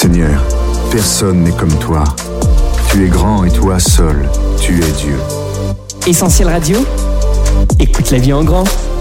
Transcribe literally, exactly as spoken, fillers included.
Seigneur, personne n'est comme toi. Tu es grand et toi seul, tu es Dieu. Essentiel Radio, écoute la vie en grand.